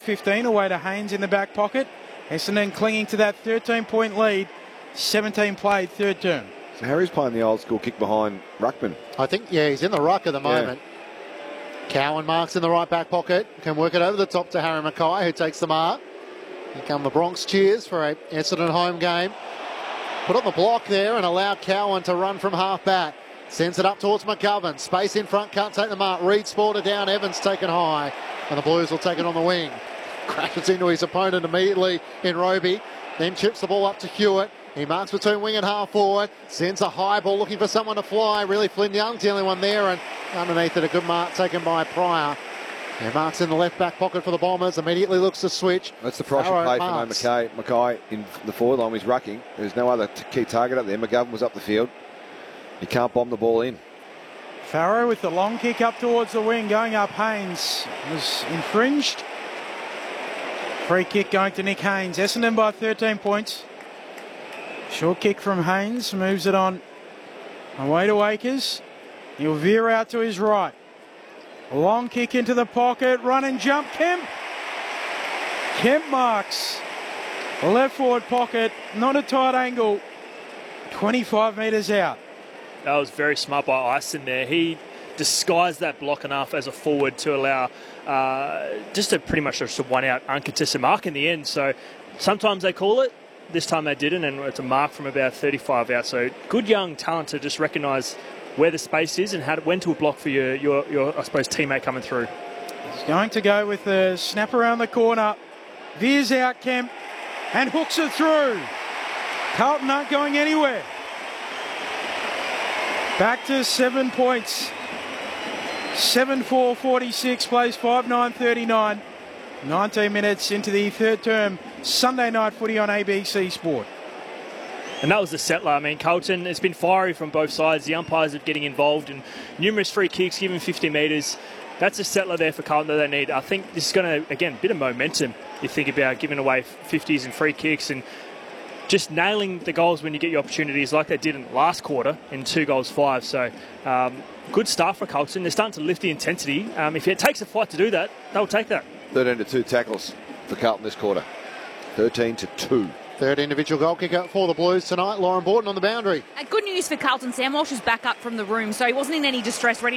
15 away to Haynes in the back pocket. Essendon clinging to that 13-point lead. 17 played, third term. So Harry's playing the old school kick behind Ruckman. I think, yeah, he's in the ruck at the moment. Cowan marks in the right back pocket. Can work it over the top to Harry Mackay, who takes the mark. Here come the Bronx cheers for a Essendon home game. Put on the block there and allow Cowan to run from half back. Sends it up towards McGovern. Space in front, can't take the mark. Reed sported down, Evans taken high. And the Blues will take it on the wing. Crashes into his opponent immediately in Roby. Then chips the ball up to Hewitt. He marks between wing and half forward. Sends a high ball looking for someone to fly. Really, Flynn Young's the only one there. And underneath it, a good mark taken by Pryor. He marks in the left back pocket for the Bombers. Immediately looks to switch. That's the price you pay for Mackay in the forward line. He's rucking. There's no other key target up there. McGovern was up the field. He can't bomb the ball in. Farrow with the long kick up towards the wing, going up. Haynes was infringed. Free kick going to Nick Haynes. Essendon by 13 points. Short kick from Haynes, moves it on. Away to Akers. He'll veer out to his right. Long kick into the pocket, run and jump, Kemp. Kemp marks. Left forward pocket, not a tight angle. 25 metres out. That was very smart by Ison there. He disguised that block enough as a forward to allow just a pretty much just a one-out uncontested mark in the end. So sometimes they call it. This time they didn't, and it's a mark from about 35 out. So good young talent to just recognise where the space is and when to block for your I suppose, teammate coming through. He's going to go with the snap around the corner. Veers out Kemp and hooks it through. Carlton not going anywhere. Back to 7 points. 7-4-46, plays 5-9-39. 19 minutes into the third term. Sunday night footy on ABC Sport. And that was the settler. I mean, Carlton, it's been fiery from both sides. The umpires are getting involved in numerous free kicks, given 50 metres. That's a settler there for Carlton that they need. I think this is going to, again, a bit of momentum. You think about giving away 50s and free kicks and just nailing the goals when you get your opportunities like they did in the last quarter in 2 goals 5. So good start for Carlton. They're starting to lift the intensity. If it takes a fight to do that, they'll take that. 13-2 tackles for Carlton this quarter. 13-2. Third individual goal kicker for the Blues tonight. Lauren Borton on the boundary. Good news for Carlton. Sam Walsh is back up from the room, so he wasn't in any distress, ready